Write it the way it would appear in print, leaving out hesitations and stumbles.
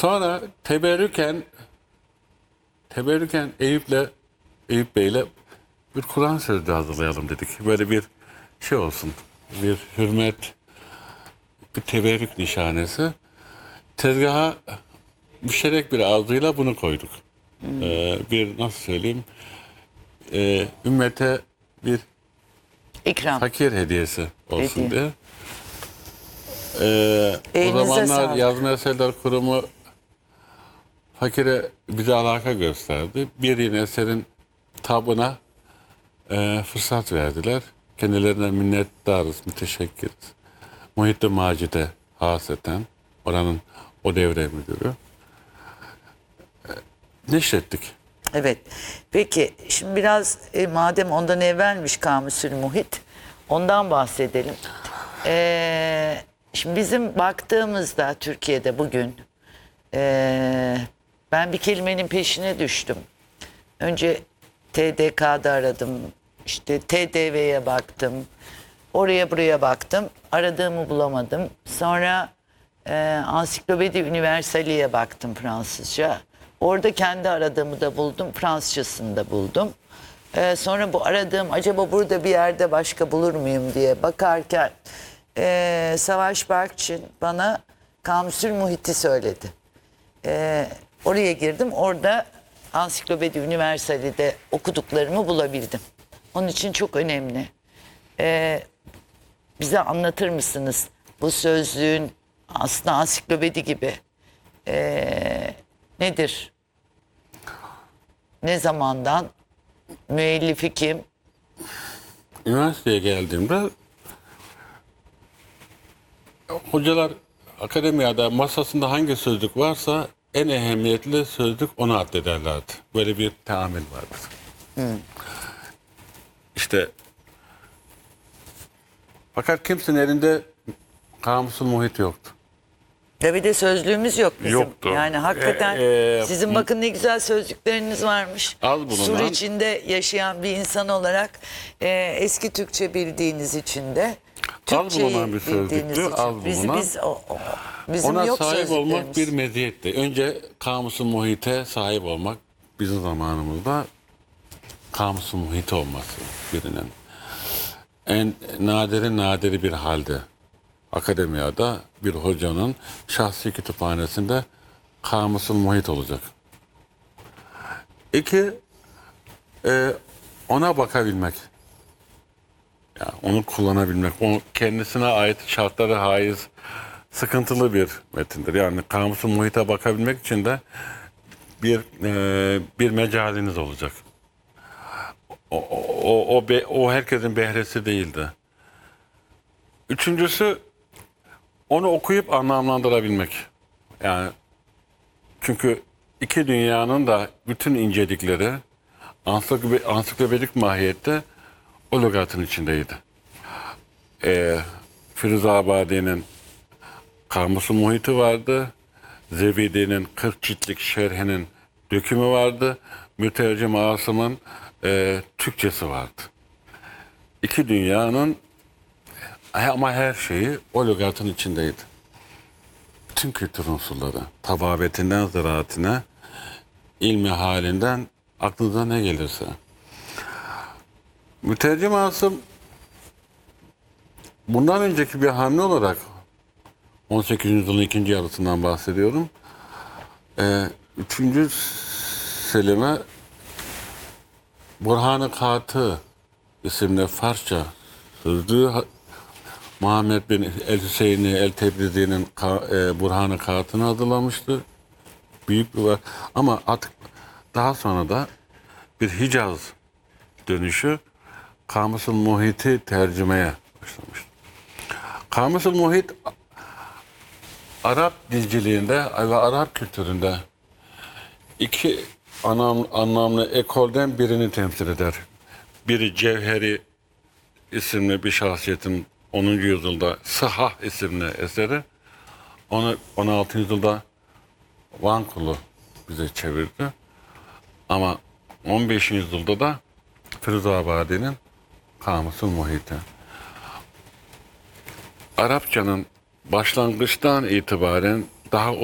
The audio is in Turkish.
Sonra teberrüken Eyüp Bey'le bir Kur'an sözlüğü hazırlayalım dedik. Böyle bir şey olsun. Bir hürmet, bir teberrük nişanesi. Tezgaha müşterek bir arzuyla bunu koyduk. Bir nasıl söyleyeyim, ümmete bir İkram. fakir hediyesi olsun diye. O Elinize zamanlar sağlık. Yazma Eserler Kurumu fakire bize alaka gösterdi. Bir yeni eserin tabına fırsat verdiler. Kendilerine minnettarız, müteşekkiriz. Muhittin Macide haseten, oranın o devre müdürü. Neşrettik. Evet. Peki şimdi biraz madem ondan evvelmiş Kamusül Muhit, ondan bahsedelim. Şimdi bizim baktığımızda Türkiye'de bugün ben bir kelimenin peşine düştüm. Önce TDK'da aradım, işte TDV'ye baktım, oraya buraya baktım, aradığımı bulamadım. Sonra Ansiklopedi Universal'iye baktım Fransızca. Orada kendi aradığımı da buldum, Fransızcasını da buldum. Sonra bu aradığım acaba burada bir yerde başka bulur muyum diye bakarken Savaş Berkçin bana Kamusül Muhit'i söyledi. Oraya girdim, orada Ansiklopedi Universal'ide okuduklarımı bulabildim. Onun için çok önemli. Bize anlatır mısınız bu sözlüğün aslında ansiklopedi gibi nedir? Ne zamandan? Müellifi kim? Üniversiteye geldiğimde hocalar akademiyada masasında hangi sözlük varsa en ehemmiyetli sözlük onu addederlerdi. Böyle bir teamül vardı. İşte fakat kimsenin elinde Kamusül Muhit yoktu. Tabii de sözlüğümüz yok bizim. Yoktu. Yani hakikaten sizin bakın ne güzel sözlükleriniz varmış. Az bulunan- Sur içinde yaşayan bir insan olarak eski Türkçe bildiğiniz için de Türkçeyi bulunan bir bildiğiniz sözlüktü, için. az bulunan. Bizim Ona yok sahip olmak sözlüklerimiz. bir meziyetti. Önce Kamusül Muhit'e sahip olmak bizim zamanımızda Kamusül Muhit olması birinin en nadiri bir halde. Akademiyada bir hocanın şahsi kütüphanesinde Kamusül Muhit olacak. İki, ona bakabilmek. Yani onu kullanabilmek. O kendisine ait şartlara haiz sıkıntılı bir metindir. Yani Kamusül Muhit'e bakabilmek için de bir mecaliniz olacak. O herkesin behresi değildi. Üçüncüsü onu okuyup anlamlandırabilmek. Yani çünkü iki dünyanın da bütün incelikleri ansiklopedik mahiyette o lügatın içindeydi. Firuzabadi'nin Kamusül Muhit'i vardı. Zevidi'nin 40 ciltlik şerhinin dökümü vardı. Mütercim Asım'ın Türkçesi vardı. İki dünyanın ama her şeyi o lügatın içindeydi. Bütün kültür unsurları, tababetinden ziraatine, ilmi halinden aklınıza ne gelirse. Mütercim Asım bundan önceki bir hamle olarak 18. yüzyılın ikinci yarısından bahsediyorum. 3. Selim'e Burhan-ı Katı isimli Farsça sözlüğü Muhammed bin el-Hüseyni el-Tebrizi'nin Burhan-ı Katı'nı hazırlamıştı. Büyük bir var. Ama artık daha sonra da bir Hicaz dönüşü Kamusül Muhit'i tercümeye başlamıştı. Kamusül Muhit Arap dilciliğinde ve Arap kültüründe iki anlamlı ekolden birini temsil eder. Biri Cevheri isimli bir şahsiyetin 10. yüzyılda Sıhah isimli eseri. Onu 16. yüzyılda Van Kulu bize çevirdi. Ama 15. yüzyılda da Firuzabadi'nin Kamusül Muhit'i. Arapçanın başlangıçtan itibaren daha